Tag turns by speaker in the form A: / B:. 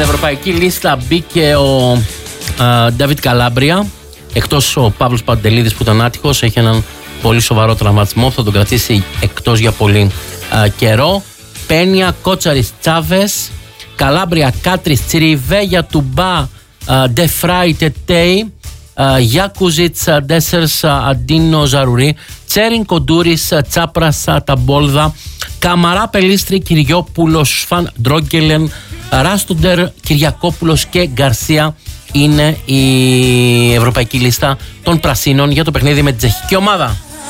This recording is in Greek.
A: ευρωπαϊκή λίστα μπήκε ο Ντάβιτ Καλάμπρια. Εκτός ο Παύλος Παντελίδης που ήταν άτυχος, έχει έναν πολύ σοβαρό τραυματισμό, θα τον κρατήσει εκτός για πολύ καιρό. Πένια, Κότσαρης, Τσάβες, Καλάμπρια, Κάτρις, Τσιριβέγια, Τουμπά, Ντεφράι, Τετέι, Γιάκουζιτς, Ντέσσερς, Αντίνο, Ζαρουρί, Τσέριν, Κοντούρης, Τσάπρας, Ταμπόλδα, Καμαρά, Πελίστρη, Κυριόπουλος, Φαν Ντρόγκελεν, Ράστουντερ, Κυριακόπουλος και Γκαρσία είναι η ευρωπαϊκή λίστα των Πρασίνων για το παιχνίδι με την τσεχική ομάδα.